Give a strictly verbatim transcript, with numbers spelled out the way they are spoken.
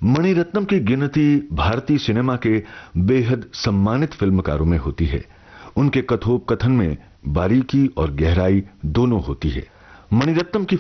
मणिरत्नम की गिनती भारतीय सिनेमा के बेहद सम्मानित फिल्मकारों में होती है। उनके कथोपकथन में बारीकी और गहराई दोनों होती है। मणिरत्नम की